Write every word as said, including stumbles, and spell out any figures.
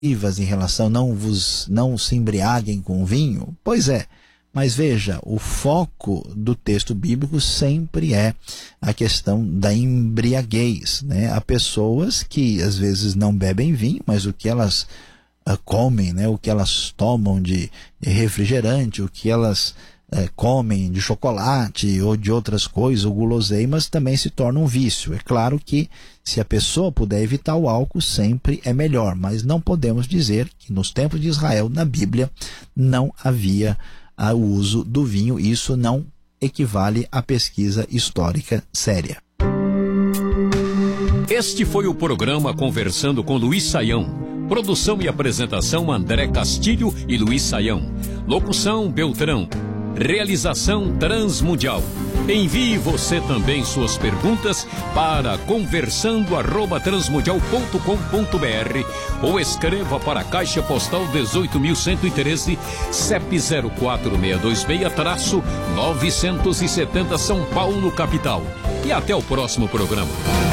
em relação não vos não se embriaguem com vinho. Pois é, mas veja, o foco do texto bíblico sempre é a questão da embriaguez, né? Há pessoas que às vezes não bebem vinho, mas o que elas uh, comem, né? O que elas tomam de refrigerante, o que elas uh, comem de chocolate ou de outras coisas, ou guloseimas, também se torna um vício. É claro que se a pessoa puder evitar o álcool, sempre é melhor, mas não podemos dizer que nos tempos de Israel, na Bíblia, não havia o uso do vinho. Isso não equivale à pesquisa histórica séria. Este foi o programa Conversando com Luiz Saião. Produção e apresentação André Castilho e Luiz Saião. Locução Beltrão. Realização Transmundial. Envie você também suas perguntas para conversando arroba transmundial ponto com ponto br ou escreva para a Caixa Postal dezoito mil cento e treze, C E P zero quatro seis dois seis, novecentos e setenta São Paulo, capital. E até o próximo programa.